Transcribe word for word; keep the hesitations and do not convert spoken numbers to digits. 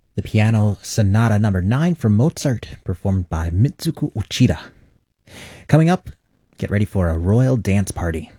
the Piano Sonata number nine from Mozart, performed by Mitsuko Uchida. Coming up, get ready for a royal dance party.